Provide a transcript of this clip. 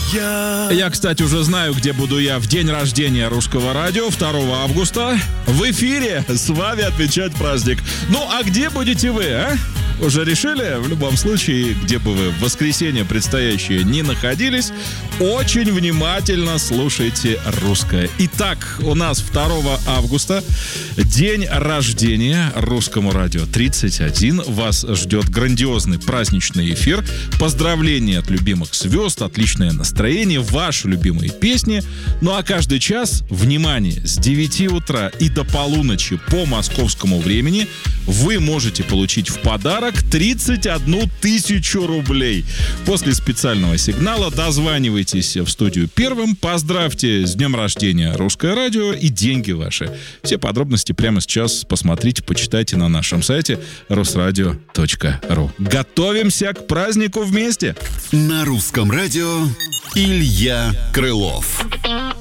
Я, кстати, уже знаю, где буду я в день рождения Русского радио, 2 августа. В эфире с вами отмечать праздник. Ну, а где будете вы, а? Уже решили? В любом случае, где бы вы в воскресенье предстоящее не находились, очень внимательно слушайте русское. Итак, у нас 2 августа день рождения Русскому радио 31. Вас ждет грандиозный праздничный эфир. Поздравления от любимых звезд, отличное настроение, ваши любимые песни. Ну а каждый час, внимание, с 9 утра и до полуночи по московскому времени вы можете получить в подарок 31 тысячу рублей. После специального сигнала дозванивайтесь в студию первым, поздравьте с днем рождения Русское радио и деньги ваши. Все подробности прямо сейчас посмотрите, почитайте на нашем сайте русрадио.ру. Готовимся к празднику вместе! На Русском радио Илья Крылов.